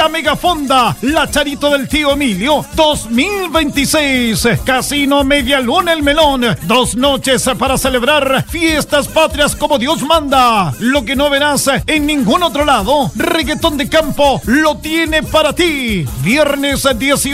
la Megafonda, la Charito del Tío Emilio 2026. Casino Media Luna El Melón, 2 noches para celebrar fiestas patrias como Dios manda. Lo que no verás en ningún otro lado, Reggaetón de Campo lo tiene para ti. Viernes 18